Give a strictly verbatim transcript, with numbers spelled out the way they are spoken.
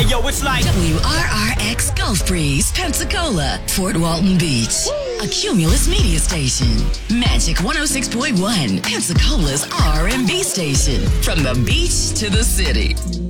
Hey yo, it's like W R R X Gulf Breeze, Pensacola, Fort Walton Beach. A Cumulus media station. Magic one oh six point one, Pensacola's R and B station. From the beach to the city.